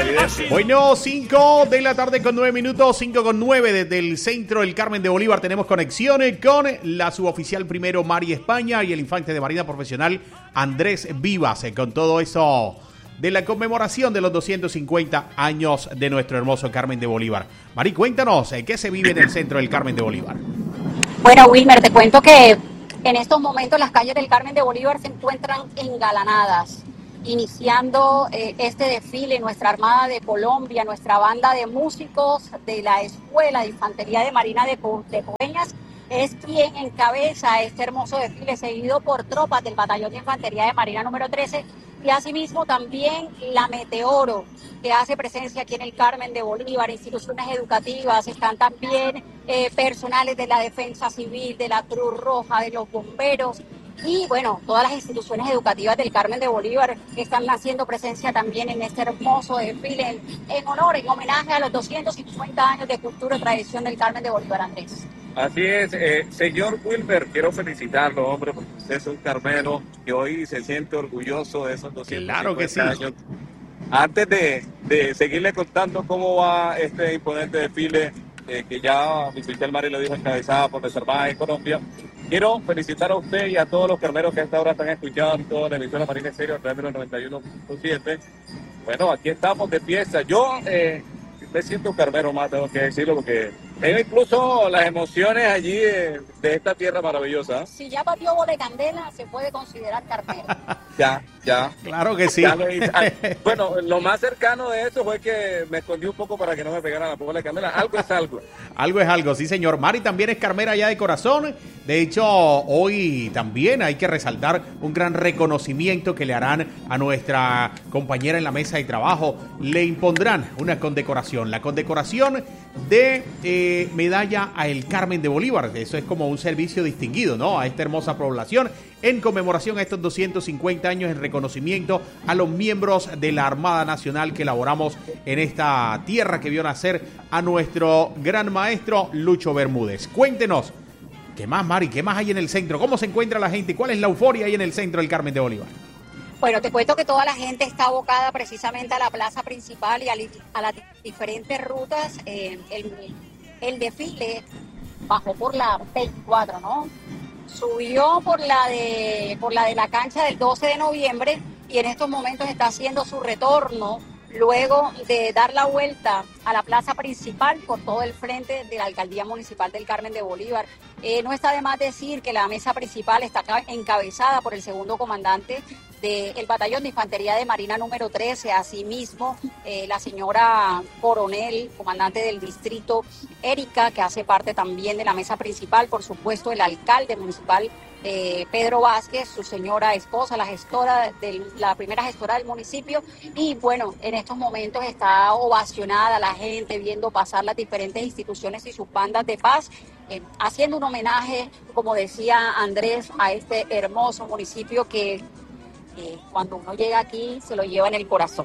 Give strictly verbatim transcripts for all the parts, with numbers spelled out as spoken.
evidencia. Bueno, cinco de la tarde con nueve minutos, cinco con nueve desde el centro del Carmen de Bolívar. Tenemos conexiones con la suboficial primero Mari España y el infante de Marina profesional Andrés Vivas, eh, con todo eso de la conmemoración de los doscientos cincuenta años de nuestro hermoso Carmen de Bolívar. Mari, cuéntanos, eh, ¿qué se vive en el centro del Carmen de Bolívar? Bueno, Wilmer, te cuento que en estos momentos las calles del Carmen de Bolívar se encuentran engalanadas, iniciando eh, este desfile nuestra Armada de Colombia, nuestra banda de músicos de la Escuela de Infantería de Marina de, Co- de Coveñas, es quien encabeza este hermoso desfile, seguido por tropas del Batallón de Infantería de Marina número trece, y asimismo también la Meteoro, que hace presencia aquí en el Carmen de Bolívar, instituciones educativas, están también eh, personales de la Defensa Civil, de la Cruz Roja, de los bomberos, y bueno, todas las instituciones educativas del Carmen de Bolívar están haciendo presencia también en este hermoso desfile en, en honor, en homenaje a los doscientos cincuenta años de cultura y tradición del Carmen de Bolívar, Andrés. Así es, eh, señor Wilmer, quiero felicitarlo, hombre, porque usted es un carmelo que hoy se siente orgulloso de esos doscientos cincuenta Claro que sí. años. Antes de, de seguirle contando cómo va este imponente desfile, eh, que ya mi oficial Mari lo dijo, encabezada por nuestra Armada de Colombia, quiero felicitar a usted y a todos los carmelos que a esta hora están escuchando la emisión de Marina Estéreo a través de los noventa y uno punto siete. Bueno, aquí estamos de fiesta. Yo eh, me siento un carmelo más, tengo que decirlo, porque tengo incluso las emociones allí de, de esta tierra maravillosa. Si ya batió bola de candela, se puede considerar carmelo. Ya, ya. Claro que sí. Ya lo hice. Ah, bueno, lo más cercano de eso fue que me escondí un poco para que no me pegara la bola de candela. Algo es algo. Algo es algo, sí señor. Mari también es carmera ya de corazón. De hecho, hoy también hay que resaltar un gran reconocimiento que le harán a nuestra compañera en la mesa de trabajo. Le impondrán una condecoración, la condecoración de eh, medalla a el Carmen de Bolívar. Eso es como un servicio distinguido, ¿no? A esta hermosa población en conmemoración a estos doscientos cincuenta años, en reconocimiento a los miembros de la Armada Nacional que elaboramos en esta tierra que vio nacer a nuestro gran maestro Lucho Bermúdez. Cuéntenos, ¿qué más, Mari? ¿Qué más hay en el centro? ¿Cómo se encuentra la gente? ¿Cuál es la euforia ahí en el centro del Carmen de Bolívar? Bueno, te cuento que toda la gente está abocada precisamente a la plaza principal y a, li- a las diferentes rutas. Eh, el, el desfile bajó por la veinticuatro, ¿no? Subió por la de por la de la cancha del doce de noviembre y en estos momentos está haciendo su retorno luego de dar la vuelta a la plaza principal por todo el frente de la Alcaldía Municipal del Carmen de Bolívar. Eh, no está de más decir que la mesa principal está ca- encabezada por el segundo comandante del Batallón de Infantería de Marina número trece, asimismo eh, la señora coronel, comandante del distrito, Erika, que hace parte también de la mesa principal, por supuesto el alcalde municipal, eh, Pedro Vázquez, su señora esposa, la gestora, del, la primera gestora del municipio, y bueno, en estos momentos está ovacionada la gente viendo pasar las diferentes instituciones y sus bandas de paz, eh, haciendo un homenaje, como decía Andrés, a este hermoso municipio que Eh, cuando uno llega aquí se lo lleva en el corazón.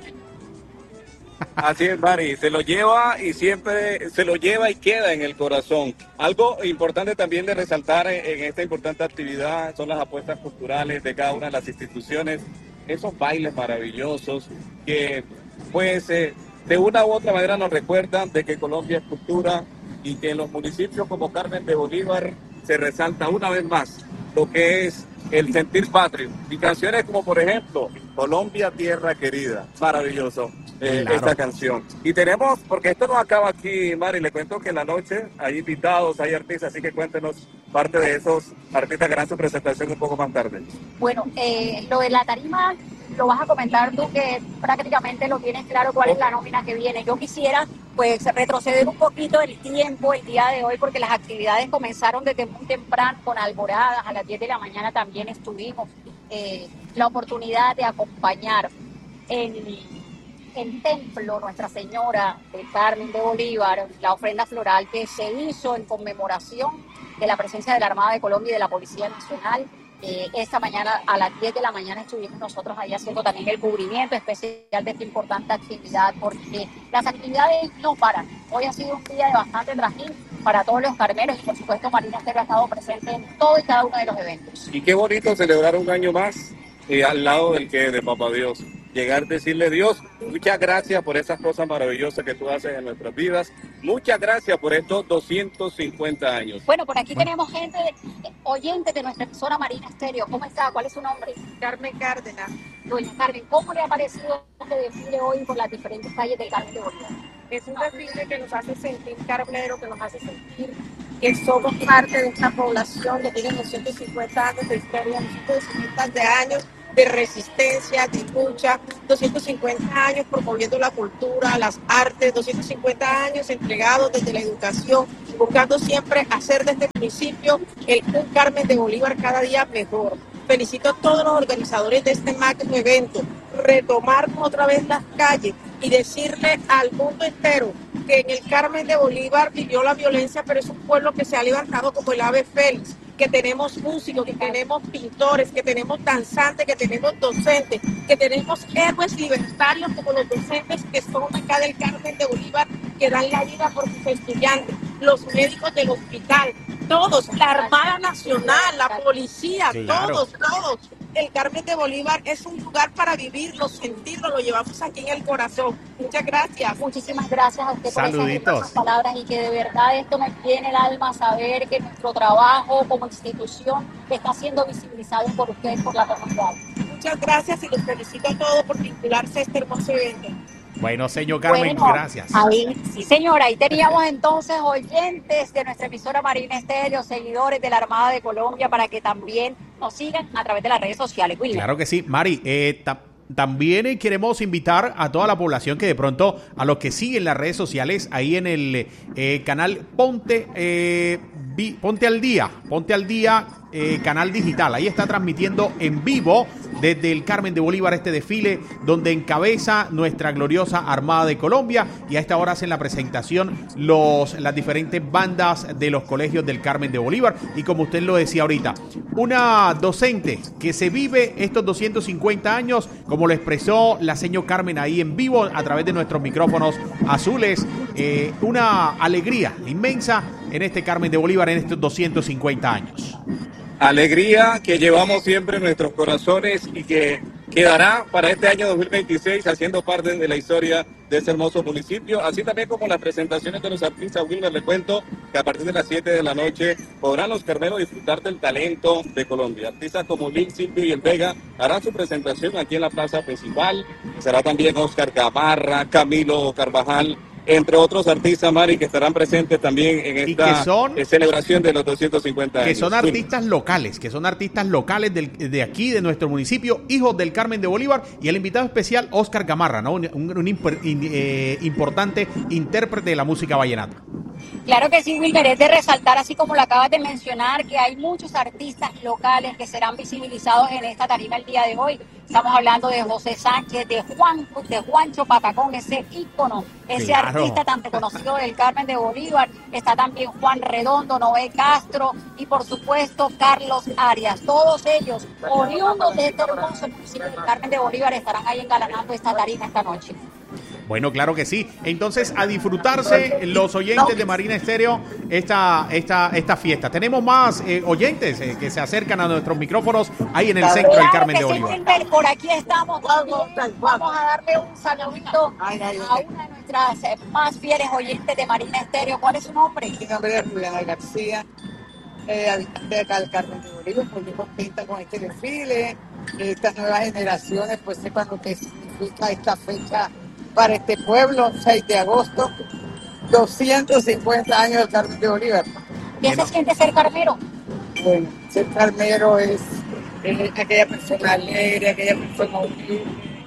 Así es, Mari, se lo lleva y siempre se lo lleva y queda en el corazón. Algo importante también de resaltar en, en esta importante actividad son las apuestas culturales de cada una de las instituciones, esos bailes maravillosos que pues eh, de una u otra manera nos recuerdan de que Colombia es cultura y que en los municipios como Carmen de Bolívar se resalta una vez más lo que es el sentir patrio. Y canciones como, por ejemplo, Colombia, tierra querida. Maravilloso eh, Claro. esta canción. Y tenemos, porque esto no acaba aquí, Mari, le cuento que en la noche hay invitados, hay artistas, así que cuéntenos parte de esos artistas que harán su presentación un poco más tarde. Bueno, eh, lo de la tarima lo vas a comentar tú, que prácticamente lo tienes claro cuál es la nómina que viene. Yo quisiera pues retroceder un poquito el tiempo el día de hoy, porque las actividades comenzaron desde muy temprano con alboradas. A las diez de la mañana también estuvimos eh, la oportunidad de acompañar en el templo Nuestra Señora del Carmen de Bolívar, la ofrenda floral que se hizo en conmemoración de la presencia de la Armada de Colombia y de la Policía Nacional. Eh, esta mañana a las diez de la mañana estuvimos nosotros ahí haciendo también el cubrimiento especial de esta importante actividad, porque las actividades no paran. Hoy ha sido un día de bastante trajín para todos los carmeros y por supuesto Marina Estéreo ha estado presente en todo y cada uno de los eventos. Y qué bonito celebrar un año más eh, al lado del que de Papá Dios. llegar a decirle, Dios, muchas gracias por esas cosas maravillosas que tú haces en nuestras vidas. Muchas gracias por estos doscientos cincuenta años. Bueno, por aquí bueno. tenemos gente, de, oyentes de nuestra emisora Marina Estéreo. ¿Cómo está? ¿Cuál es su nombre? Carmen Cárdenas. Doña Carmen, ¿cómo le ha parecido este desfile hoy por las diferentes calles del Carmen de Bolívar? Es un desfile que nos hace sentir carnero, que nos hace sentir que somos parte de esta población que tiene doscientos cincuenta años de historia, doscientos cincuenta de años de resistencia, de lucha, doscientos cincuenta años promoviendo la cultura, las artes, doscientos cincuenta años entregados desde la educación, buscando siempre hacer de este municipio el Carmen de Bolívar cada día mejor. Felicito a todos los organizadores de este magno evento, retomar otra vez las calles y decirle al mundo entero que en el Carmen de Bolívar vivió la violencia, pero es un pueblo que se ha levantado como el ave fénix, que tenemos músicos, que tenemos pintores, que tenemos danzantes, que tenemos docentes, que tenemos héroes libertarios como los docentes que son acá del Carmen de Bolívar, que dan la vida por sus estudiantes, los médicos del hospital, todos, la Armada Nacional, la policía, claro. todos, todos. El Carmen de Bolívar es un lugar para vivirlo, sentirlo, lo llevamos aquí en el corazón. Muchas gracias. Muchísimas gracias a usted Saluditos. por esas palabras y que de verdad esto me llena el alma saber que nuestro trabajo como institución está siendo visibilizado por ustedes, por la comunidad. Muchas gracias y los felicito a todos por vincularse a este hermoso evento. Bueno, señor Carmen, bueno, gracias. Ahí, sí, señora, ahí teníamos entonces oyentes de nuestra emisora Marina Estéreo, seguidores de la Armada de Colombia, para que también nos sigan a través de las redes sociales. Wilmer. Claro que sí. Mari, eh, ta- también eh, queremos invitar a toda la población que de pronto, a los que siguen las redes sociales, ahí en el eh, canal Ponte, eh, vi, Ponte al Día, Ponte al Día, eh, canal digital. Ahí está transmitiendo en vivo desde el Carmen de Bolívar este desfile donde encabeza nuestra gloriosa Armada de Colombia, y a esta hora hacen la presentación los, las diferentes bandas de los colegios del Carmen de Bolívar. Y como usted lo decía ahorita, una docente que se vive estos doscientos cincuenta años, como lo expresó la señora Carmen ahí en vivo a través de nuestros micrófonos azules, eh, una alegría inmensa en este Carmen de Bolívar en estos doscientos cincuenta años. Alegría que llevamos siempre en nuestros corazones y que quedará para este año dos mil veintiséis haciendo parte de la historia de este hermoso municipio, así también como las presentaciones de los artistas. Wilmer, le cuento que a partir de las siete de la noche podrán los carmeros disfrutar del talento de Colombia. Artistas como Lil Silvio y El Vega harán su presentación aquí en la plaza principal. Será también Oscar Gamarra, Camilo Carvajal, entre otros artistas, Mari, que estarán presentes también en esta son, celebración de los doscientos cincuenta años. Que son artistas locales, que son artistas locales del, de aquí, de nuestro municipio, hijos del Carmen de Bolívar, y el invitado especial, Oscar Gamarra, ¿no? Un, un, un imper, in, eh, importante intérprete de la música vallenata. Claro que sí, Wilmer, es de resaltar, así como lo acabas de mencionar, que hay muchos artistas locales que serán visibilizados en esta tarima el día de hoy. Estamos hablando de José Sánchez, de Juan, de Juancho Patacón, ese ícono, ese claro. artista tan reconocido del Carmen de Bolívar. Está también Juan Redondo, Noé Castro y por supuesto Carlos Arias. Todos ellos, oriundos de este hermoso municipio del Carmen de Bolívar, estarán ahí engalanando esta tarima esta noche. Bueno, claro que sí. Entonces, a disfrutarse los oyentes de Marina Estéreo esta, esta, esta fiesta. Tenemos más eh, oyentes eh, que se acercan a nuestros micrófonos ahí en el centro claro del Carmen de sí, Bolívar. Wilmer, por aquí estamos. Vamos a darle un saludito a una de nuestras eh, más fieles oyentes de Marina Estéreo. ¿Cuál es su nombre? Mi nombre es Juliana García, eh, habitante de acá del Carmen de Bolívar. Pues muy contenta con este desfile. Estas nuevas generaciones pues sepan lo que significa esta fecha para este pueblo, seis de agosto, doscientos cincuenta años del Carmen de Bolívar. ¿Qué se siente ser carmero? Bueno, ser carmero es, es aquella persona alegre, aquella persona humilde,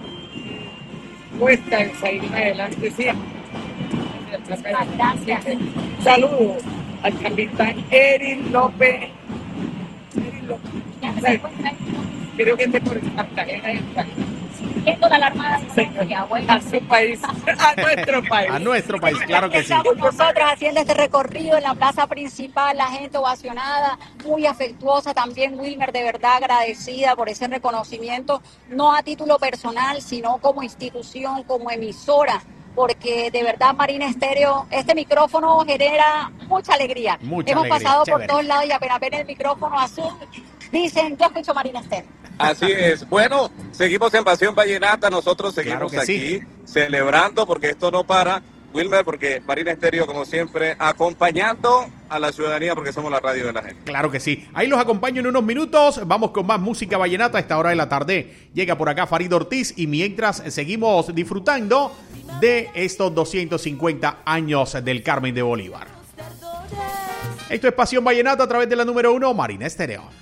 puesta en salir adelante siempre. Gracias. Saludos al capitán Erin López. Erin López. Creo que este por Cartagena está. Siguiendo la Armada a su país, a nuestro país. A nuestro país, claro que sí. Estamos nosotros haciendo este recorrido en la plaza principal, la gente ovacionada, muy afectuosa también, Wilmer, de verdad agradecida por ese reconocimiento, no a título personal, sino como institución, como emisora, porque de verdad Marina Estéreo, este micrófono genera mucha alegría. Mucha Hemos alegría, pasado chévere. por todos lados y apenas ven el micrófono azul, dicen, yo escucho Marina Estéreo. Así es. Bueno, seguimos en Pasión Vallenata. Nosotros seguimos Claro que aquí sí. celebrando porque esto no para, Wilmer, porque Marina Estéreo, como siempre, acompañando a la ciudadanía porque somos la radio de la gente. Claro que sí. Ahí los acompaño en unos minutos. Vamos con más música vallenata. A esta hora de la tarde llega por acá Farid Ortiz y mientras seguimos disfrutando de estos doscientos cincuenta años del Carmen de Bolívar. Esto es Pasión Vallenata a través de la número uno, Marina Estéreo.